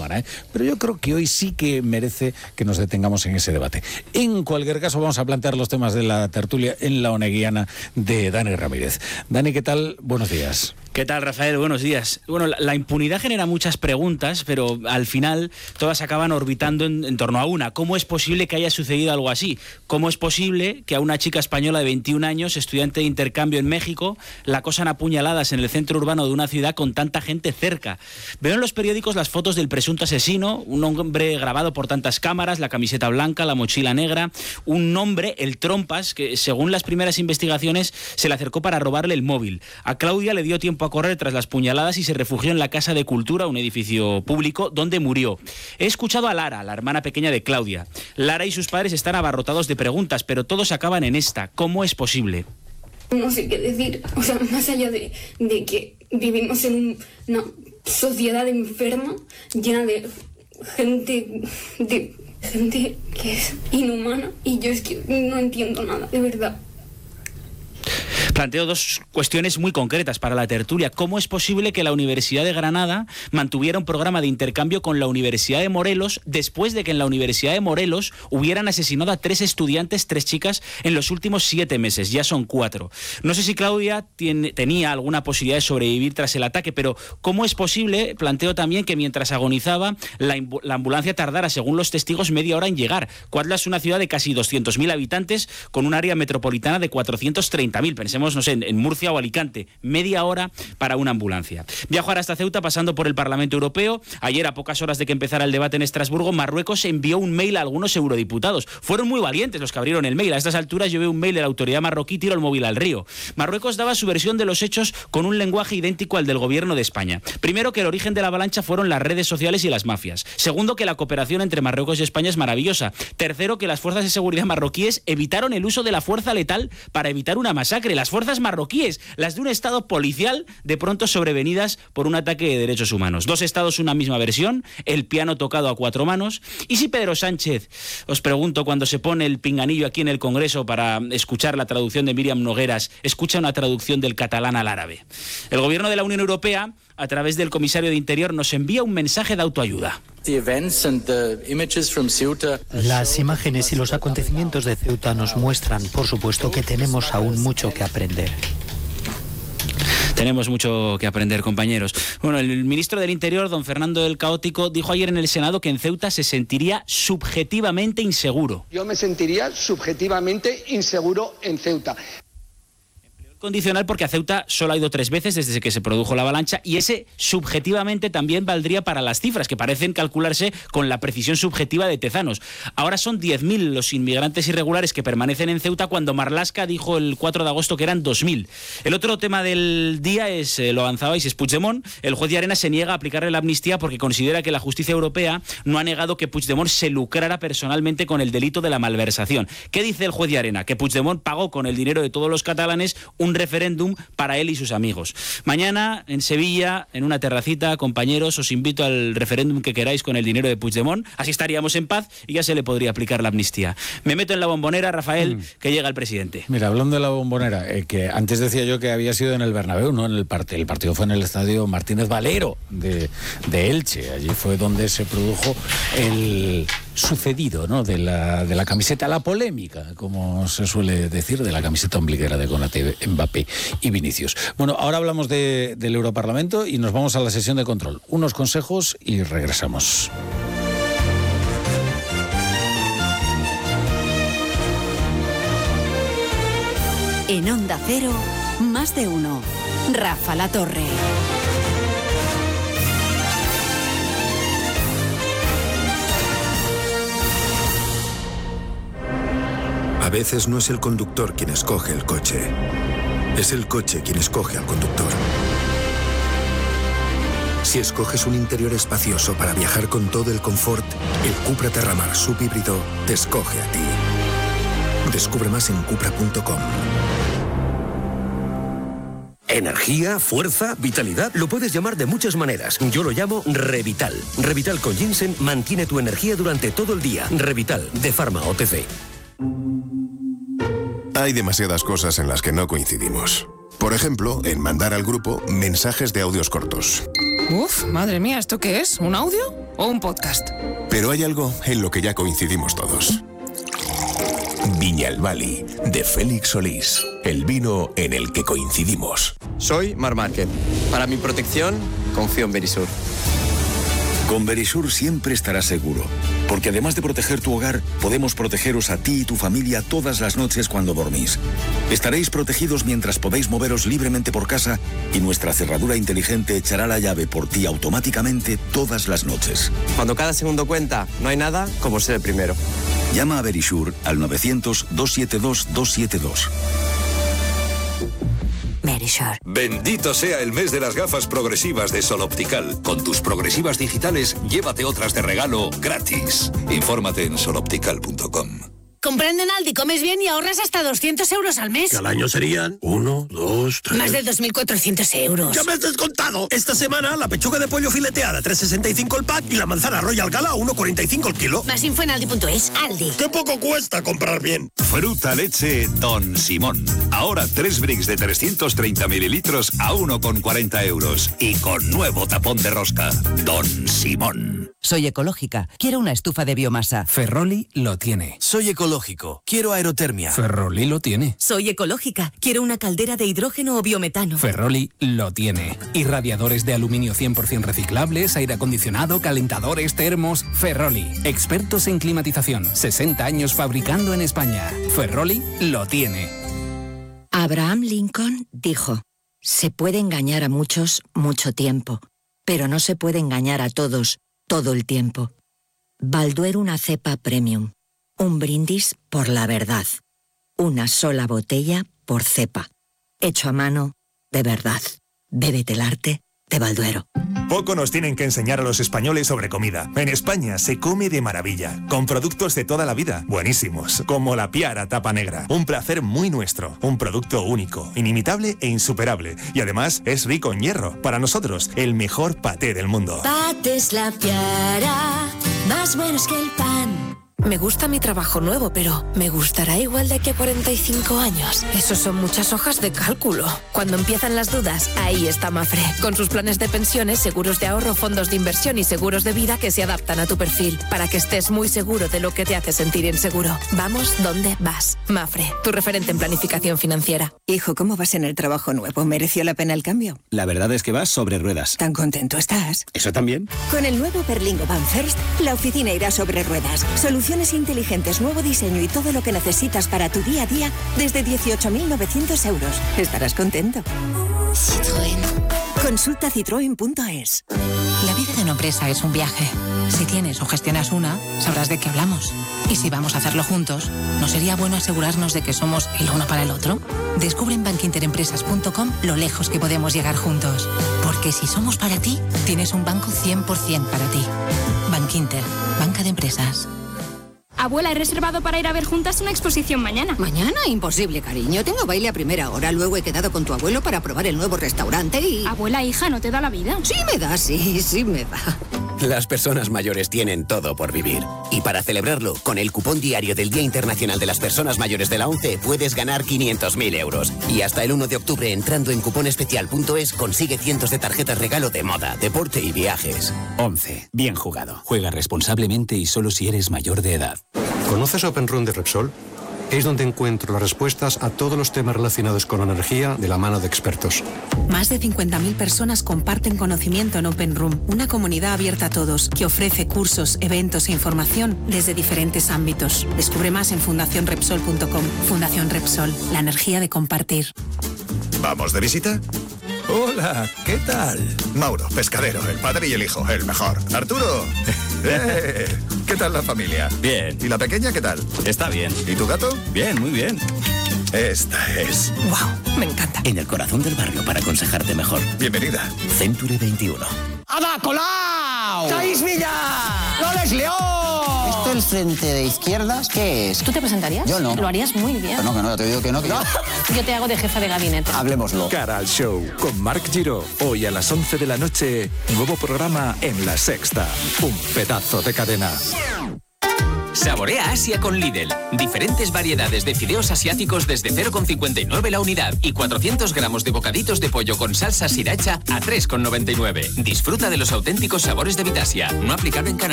humana, pero yo creo que hoy sí que merece que nos detengamos en ese debate. En cualquier caso, vamos a plantear los temas de la tertulia en la oneguiana de Dani Ramírez. Dani, ¿qué tal? Buenos días. ¿Qué tal, Rafael? Buenos días. Bueno, la impunidad genera muchas preguntas, pero al final todas acaban orbitando en torno a una. ¿Cómo es posible que haya sucedido algo así? ¿Cómo es posible que a una chica española de 21 años, estudiante de intercambio en México, la acosan a puñaladas en el centro urbano de una ciudad con tanta gente cerca? Veo en los periódicos las fotos del presunto asesino, un hombre grabado por tantas cámaras, la camiseta blanca, la mochila negra, un hombre, el Trompas, que según las primeras investigaciones se le acercó para robarle el móvil. A Claudia le dio tiempo a correr tras las puñaladas y se refugió en la Casa de Cultura, un edificio público, donde murió. He escuchado a Lara, la hermana pequeña de Claudia. Lara y sus padres están abarrotados de preguntas, pero todos acaban en esta. ¿Cómo es posible? No sé qué decir, o sea, más allá de que vivimos en una sociedad enferma, llena de gente que es inhumana, y yo es que no entiendo nada, de verdad. Planteo dos cuestiones muy concretas para la tertulia. ¿Cómo es posible que la Universidad de Granada mantuviera un programa de intercambio con la Universidad de Morelos después de que en la Universidad de Morelos hubieran asesinado a 3 estudiantes, 3 chicas, en los últimos 7 meses? Ya son 4. No sé si Claudia tenía alguna posibilidad de sobrevivir tras el ataque, pero ¿cómo es posible? Planteo también que mientras agonizaba, la ambulancia tardara, según los testigos, media hora en llegar. Cuautla es una ciudad de casi 200.000 habitantes con un área metropolitana de 430.000. Pensemos, no sé, en Murcia o Alicante, media hora para una ambulancia. Viajar hasta Ceuta pasando por el Parlamento Europeo. Ayer, a pocas horas de que empezara el debate en Estrasburgo, Marruecos envió un mail a algunos eurodiputados. Fueron muy valientes los que abrieron el mail. A estas alturas yo veo un mail de la autoridad marroquí, tiro el móvil al río. Marruecos daba su versión de los hechos con un lenguaje idéntico al del gobierno de España. Primero, que el origen de la avalancha fueron las redes sociales y las mafias. Segundo, que la cooperación entre Marruecos y España es maravillosa. Tercero, que las fuerzas de seguridad marroquíes evitaron el uso de la fuerza letal para evitar una masacre. Las fuerzas marroquíes, las de un estado policial, de pronto sobrevenidas por un ataque de derechos humanos. 2 estados, una misma versión, el piano tocado a 4 manos. Y si Pedro Sánchez, os pregunto, cuando se pone el pinganillo aquí en el Congreso para escuchar la traducción de Míriam Nogueras, escucha una traducción del catalán al árabe. El gobierno de la Unión Europea, a través del comisario de Interior, nos envía un mensaje de autoayuda. Las imágenes y los acontecimientos de Ceuta nos muestran, por supuesto, que tenemos aún mucho que aprender. Tenemos mucho que aprender, compañeros. Bueno, el ministro del Interior, don Fernando el Caótico, dijo ayer en el Senado que en Ceuta se sentiría subjetivamente inseguro. Yo me sentiría subjetivamente inseguro en Ceuta. Condicional porque a Ceuta solo ha ido 3 veces desde que se produjo la avalancha, y ese subjetivamente también valdría para las cifras, que parecen calcularse con la precisión subjetiva de Tezanos. Ahora son 10.000 los inmigrantes irregulares que permanecen en Ceuta, cuando Marlaska dijo el 4 de agosto que eran 2.000. El otro tema del día es, lo avanzabais, es Puigdemont. El juez de Arena se niega a aplicarle la amnistía porque considera que la justicia europea no ha negado que Puigdemont se lucrara personalmente con el delito de la malversación. ¿Qué dice el juez de Arena? Que Puigdemont pagó con el dinero de todos los catalanes un referéndum para él y sus amigos. Mañana, en Sevilla, en una terracita, compañeros, os invito al referéndum que queráis con el dinero de Puigdemont. Así estaríamos en paz y ya se le podría aplicar la amnistía. Me meto en la Bombonera, Rafael, que llega el presidente. Mira, hablando de la Bombonera, que antes decía yo que había sido en el Bernabéu, no en el partido. El partido fue en el estadio Martínez Valero de Elche. Allí fue donde se produjo el sucedido, ¿no?, de la camiseta, la polémica, como se suele decir, de la camiseta ombliguera de Konaté, Mbappé y Vinicius. Bueno, ahora hablamos del Europarlamento y nos vamos a la sesión de control. Unos consejos y regresamos. En Onda Cero, más de uno. Rafa Latorre. A veces no es el conductor quien escoge el coche, es el coche quien escoge al conductor. Si escoges un interior espacioso para viajar con todo el confort, el Cupra Terramar subhíbrido te escoge a ti. Descubre más en cupra.com. Energía, fuerza, vitalidad, lo puedes llamar de muchas maneras. Yo lo llamo Revital. Revital con ginseng mantiene tu energía durante todo el día. Revital, de Pharma OTC. Hay demasiadas cosas en las que no coincidimos. Por ejemplo, en mandar al grupo mensajes de audios cortos. Uf, madre mía, ¿esto qué es? ¿Un audio? o un podcast. Pero hay algo en lo que ya coincidimos todos. Viñalbali, de Félix Solís. El vino en el que coincidimos. Soy Marc Márquez. Para mi protección, confío en Verisur. Con Verisur siempre estarás seguro, porque además de proteger tu hogar, podemos protegeros a ti y tu familia todas las noches cuando dormís. Estaréis protegidos mientras podéis moveros libremente por casa y nuestra cerradura inteligente echará la llave por ti automáticamente todas las noches. Cuando cada segundo cuenta, no hay nada como ser el primero. Llama a Verisur al 900-272-272. Verisur. Bendito sea el mes de las gafas progresivas de Sol Optical. Con tus progresivas digitales, llévate otras de regalo gratis. Infórmate en soloptical.com. Comprando en Aldi comes bien y ahorras hasta 200 euros al mes. Que al año serían 1, 2, 3... Más de 2.400 euros. ¡Ya me has descontado! Esta semana la pechuga de pollo fileteada 3,65 el pack y la manzana Royal Gala 1,45 el kilo. Más info en Aldi.es. Aldi. ¡Qué poco cuesta comprar bien! Fruta leche Don Simón. Ahora 3 bricks de 330 mililitros a 1,40 euros. Y con nuevo tapón de rosca. Don Simón. Soy ecológica. Quiero una estufa de biomasa. Ferroli lo tiene. Soy ecológico. Quiero aerotermia. Ferroli lo tiene. Soy ecológica. Quiero una caldera de hidrógeno o biometano. Ferroli lo tiene. Irradiadores de aluminio 100% reciclables, aire acondicionado, calentadores, termos. Ferroli. Expertos en climatización. 60 años fabricando en España. Ferroli lo tiene. Abraham Lincoln dijo: se puede engañar a muchos mucho tiempo, pero no se puede engañar a todos todo el tiempo. Balduero, una cepa premium. Un brindis por la verdad. Una sola botella por cepa. Hecho a mano, de verdad. Bébete el arte de Balduero. Poco nos tienen que enseñar a los españoles sobre comida. En España se come de maravilla, con productos de toda la vida, buenísimos, como la Piara tapa negra. Un placer muy nuestro, un producto único, inimitable e insuperable. Y además es rico en hierro. Para nosotros, el mejor paté del mundo. Patés La Piara, más buenos que el pan. Me gusta mi trabajo nuevo, pero ¿me gustará igual de que 45 años? Eso son muchas hojas de cálculo. Cuando empiezan las dudas, ahí está Mafre. Con sus planes de pensiones, seguros de ahorro, fondos de inversión y seguros de vida que se adaptan a tu perfil, para que estés muy seguro de lo que te hace sentir inseguro. Vamos donde vas. Mafre, tu referente en planificación financiera. Hijo, ¿cómo vas en el trabajo nuevo? ¿Mereció la pena el cambio? La verdad es que vas sobre ruedas. ¿Tan contento estás? ¿Eso también? Con el nuevo Berlingo Van First, la oficina irá sobre ruedas. Soluciones inteligentes, nuevo diseño y todo lo que necesitas para tu día a día desde 18.900 euros. Estarás contento. Citroën. Consulta citroen.es. La vida de una empresa es un viaje. Si tienes o gestionas una, sabrás de qué hablamos. Y si vamos a hacerlo juntos, ¿no sería bueno asegurarnos de que somos el uno para el otro? Descubre en bankinterempresas.com lo lejos que podemos llegar juntos. Porque si somos para ti, tienes un banco 100% para ti. Bankinter, banca de empresas. Abuela, he reservado para ir a ver juntas una exposición mañana. ¿Mañana? Imposible, cariño. Tengo baile a primera hora. Luego he quedado con tu abuelo para probar el nuevo restaurante y... Abuela, hija, ¿no te da la vida? Sí me da, sí me da. Las personas mayores tienen todo por vivir. Y para celebrarlo, con el cupón diario del Día Internacional de las Personas Mayores de la ONCE, puedes ganar 500.000 euros. Y hasta el 1 de octubre, entrando en cuponespecial.es, consigue cientos de tarjetas regalo de moda, deporte y viajes. ONCE. Bien jugado. Juega responsablemente y solo si eres mayor de edad. ¿Conoces Open Room de Repsol? Es donde encuentro las respuestas a todos los temas relacionados con energía de la mano de expertos. Más de 50.000 personas comparten conocimiento en Open Room, una comunidad abierta a todos que ofrece cursos, eventos e información desde diferentes ámbitos. Descubre más en fundacionrepsol.com. Fundación Repsol, la energía de compartir. ¿Vamos de visita? Hola, ¿qué tal? Mauro, pescadero, el padre y el hijo, el mejor. Arturo, ¿qué tal la familia? Bien. ¿Y la pequeña qué tal? Está bien. ¿Y tu gato? Bien, muy bien. Esta es... ¡Wow! Me encanta. En el corazón del barrio para aconsejarte mejor. Bienvenida. Century 21. ¡Ada Colau! ¡Caís Villa! ¡Loles León! ¿Esto el frente de izquierdas qué es? ¿Tú te presentarías? Yo no. Lo harías muy bien. Que no, te digo que no. Que no. Yo te hago de jefa de gabinete. Hablemoslo. Cara al show con Marc Giró. Hoy a las 11 de la noche, nuevo programa en La Sexta. Un pedazo de cadena. Saborea Asia con Lidl. Diferentes variedades de fideos asiáticos desde 0,59 la unidad y 400 gramos de bocaditos de pollo con salsa sriracha a 3,99. Disfruta de los auténticos sabores de Vitasia. No aplicable en Canarias.